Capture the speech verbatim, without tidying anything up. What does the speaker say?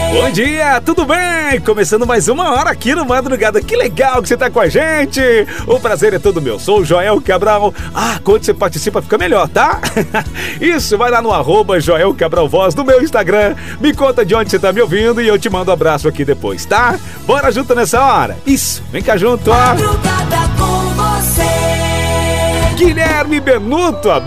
Bom dia, tudo bem? Começando mais uma hora aqui no Madrugada. Que legal que você tá com a gente. O prazer é todo meu. Sou o Joel Cabral. Ah, quando você participa fica melhor, tá? Isso, vai lá no arroba Joel Cabral Voz no meu Instagram. Me conta de onde você tá me ouvindo e eu te mando um abraço aqui depois, tá? Bora junto nessa hora. Isso, vem cá junto, ó. Madrugada com você. Guilherme Benuto,